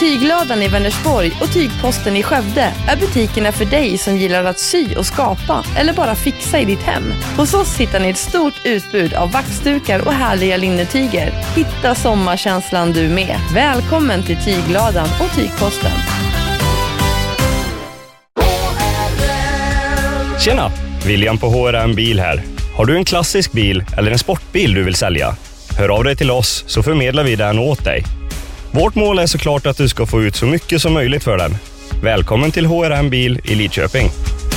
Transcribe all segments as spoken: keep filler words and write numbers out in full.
Tyglådan i Vänersborg och Tygposten i Skövde är butikerna för dig som gillar att sy och skapa eller bara fixa i ditt hem. Hos oss hittar ni ett stort utbud av vaxdukar och härliga linnetyger. Hitta sommarkänslan du med. Välkommen till Tyglådan och Tygposten. Tjena! William på H R M Bil här. Har du en klassisk bil eller en sportbil du vill sälja? Hör av dig till oss så förmedlar vi den åt dig. Vårt mål är såklart att du ska få ut så mycket som möjligt för den. Välkommen till H R M Bil i Lidköping.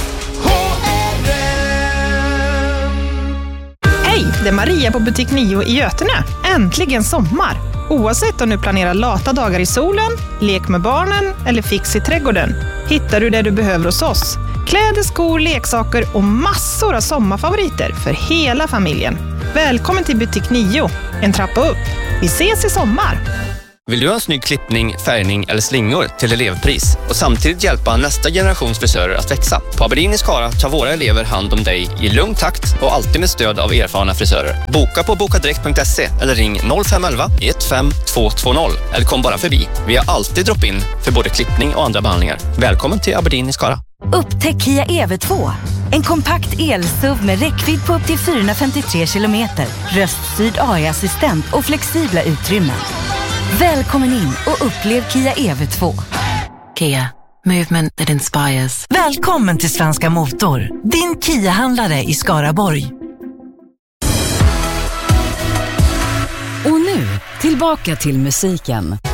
Hej, det är Maria på butik nio i Götene. Äntligen sommar! Oavsett om du planerar lata dagar i solen, lek med barnen eller fix i trädgården, hittar du det du behöver hos oss. Kläder, skor, leksaker och massor av sommarfavoriter för hela familjen. Välkommen till butik nio, en trappa upp. Vi ses i sommar! Vill du ha en snygg klippning, färgning eller slingor till elevpris och samtidigt hjälpa nästa generations frisörer att växa? På Aberdeen i Skara tar våra elever hand om dig i lugn takt och alltid med stöd av erfarna frisörer. Boka på bokadirekt punkt se eller ring noll fem ett ett ett fem två två noll eller kom bara förbi. Vi har alltid drop-in för både klippning och andra behandlingar. Välkommen till Aberdeen i Skara. Upptäck Kia E V två. En kompakt el-S U V med räckvidd på upp till fyrahundrafemtiotre kilometer, röststyrd A I-assistent och flexibla utrymmen. Välkommen in och upplev Kia E V två. Kia, movement that inspires. Välkommen till Svenska Motor, din Kia-handlare i Skaraborg. Och nu, tillbaka till musiken.